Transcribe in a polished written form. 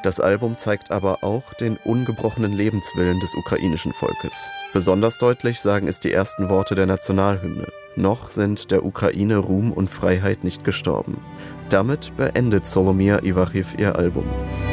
Das Album zeigt aber auch den ungebrochenen Lebenswillen des ukrainischen Volkes. Besonders deutlich sagen es die ersten Worte der Nationalhymne. Noch sind der Ukraine Ruhm und Freiheit nicht gestorben. Damit beendet Solomia Iwachiw ihr Album.